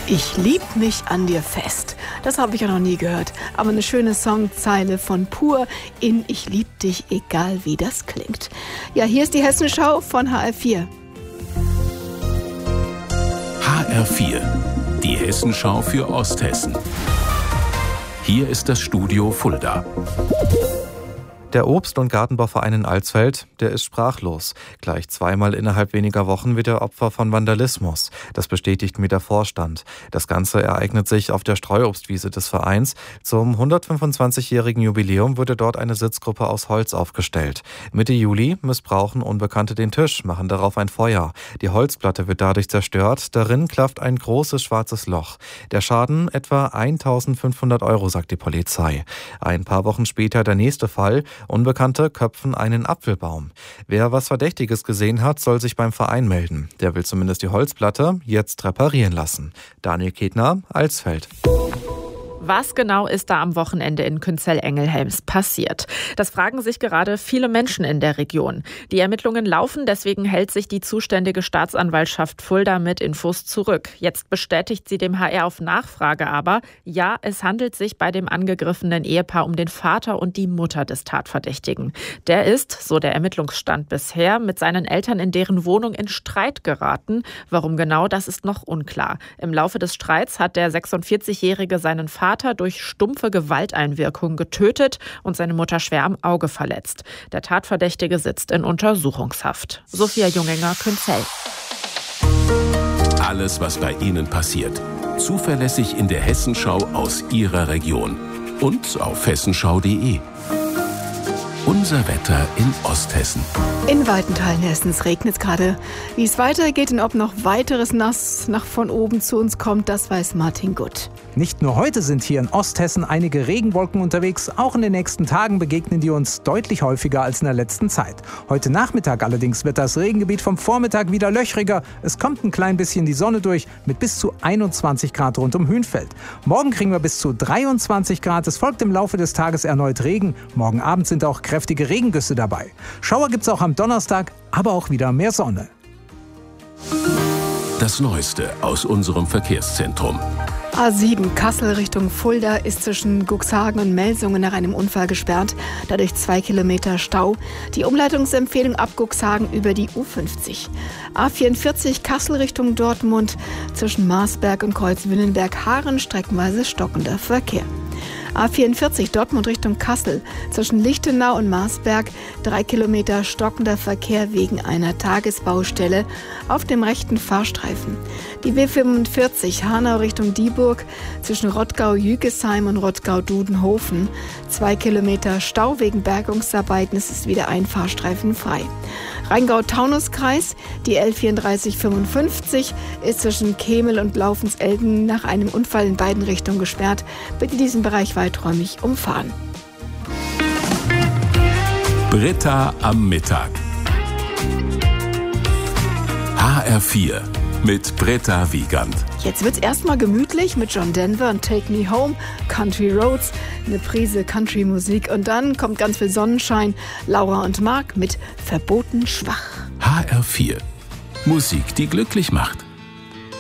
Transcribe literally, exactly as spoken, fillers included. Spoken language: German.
Ich lieb mich an dir fest. Das habe ich ja noch nie gehört. Aber eine schöne Songzeile von Pur in Ich lieb dich, egal wie das klingt. Ja, hier ist die Hessenschau von H R vier. H R vier, die Hessenschau für Osthessen. Hier ist das Studio Fulda. Der Obst- und Gartenbauverein in Alsfeld, der ist sprachlos. Gleich zweimal innerhalb weniger Wochen wird er Opfer von Vandalismus. Das bestätigt mir der Vorstand. Das Ganze ereignet sich auf der Streuobstwiese des Vereins. Zum hundertfünfundzwanzigjährigen Jubiläum wurde dort eine Sitzgruppe aus Holz aufgestellt. Mitte Juli missbrauchen Unbekannte den Tisch, machen darauf ein Feuer. Die Holzplatte wird dadurch zerstört. Darin klafft ein großes schwarzes Loch. Der Schaden etwa eintausendfünfhundert Euro, sagt die Polizei. Ein paar Wochen später der nächste Fall. Unbekannte köpfen einen Apfelbaum. Wer was Verdächtiges gesehen hat, soll sich beim Verein melden. Der will zumindest die Holzplatte jetzt reparieren lassen. Daniel Ketner, Alsfeld. Was genau ist da am Wochenende in Künzell-Engelhelms passiert? Das fragen sich gerade viele Menschen in der Region. Die Ermittlungen laufen, deswegen hält sich die zuständige Staatsanwaltschaft Fulda mit Infos zurück. Jetzt bestätigt sie dem H R auf Nachfrage aber, ja, es handelt sich bei dem angegriffenen Ehepaar um den Vater und die Mutter des Tatverdächtigen. Der ist, so der Ermittlungsstand bisher, mit seinen Eltern in deren Wohnung in Streit geraten. Warum genau, das ist noch unklar. Im Laufe des Streits hat der sechsundvierzigjährige seinen Vater durch stumpfe Gewalteinwirkung getötet und seine Mutter schwer am Auge verletzt. Der Tatverdächtige sitzt in Untersuchungshaft. Sophia Junginger, Künzell. Alles, was bei Ihnen passiert. Zuverlässig in der Hessenschau aus Ihrer Region. Und auf hessenschau punkt de. Unser Wetter in Osthessen. In weiten Teilen Hessens regnet es gerade. Wie es weitergeht und ob noch weiteres Nass nach von oben zu uns kommt, das weiß Martin Gutt. Nicht nur heute sind hier in Osthessen einige Regenwolken unterwegs, auch in den nächsten Tagen begegnen die uns deutlich häufiger als in der letzten Zeit. Heute Nachmittag allerdings wird das Regengebiet vom Vormittag wieder löchriger. Es kommt ein klein bisschen die Sonne durch mit bis zu einundzwanzig Grad rund um Hünfeld. Morgen kriegen wir bis zu dreiundzwanzig Grad. Es folgt im Laufe des Tages erneut Regen. Morgen Abend sind auch kräftige Regengüsse dabei. Schauer gibt es auch am Donnerstag, aber auch wieder mehr Sonne. Das Neueste aus unserem Verkehrszentrum. A sieben Kassel Richtung Fulda ist zwischen Cuxhagen und Melsungen nach einem Unfall gesperrt. Dadurch zwei Kilometer Stau. Die Umleitungsempfehlung ab Cuxhagen über die U fünfzig. A vierundvierzig Kassel Richtung Dortmund zwischen Marsberg und Kreuzwillenberg-Haaren streckenweise stockender Verkehr. A vierundvierzig Dortmund Richtung Kassel zwischen Lichtenau und Marsberg drei Kilometer stockender Verkehr wegen einer Tagesbaustelle auf dem rechten Fahrstreifen. Die B fünfundvierzig Hanau Richtung Dieburg zwischen Rottgau-Jügesheim und Rottgau-Dudenhofen zwei Kilometer Stau wegen Bergungsarbeiten. Es ist wieder ein Fahrstreifen frei. Rheingau-Taunus-Kreis, die L vierunddreißig fünfundfünfzig ist zwischen Kemel und Laufenselden nach einem Unfall in beiden Richtungen gesperrt. Bitte diesen Bereich weiträumig umfahren. Britta am Mittag. H R vier mit Britta Wiegand. Jetzt wird's erstmal gemütlich mit John Denver und Take Me Home, Country Roads, eine Prise Country-Musik und dann kommt ganz viel Sonnenschein. Laura und Marc mit Verboten schwach. H R vier. Musik, die glücklich macht.